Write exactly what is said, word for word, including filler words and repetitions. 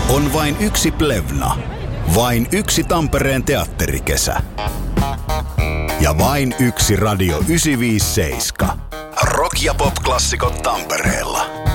On vain yksi Plevna. Vain yksi Tampereen teatterikesä. Ja vain yksi Radio yhdeksänsataaviisikymmentäseitsemän. Rock- ja pop-klassikot Tampereella.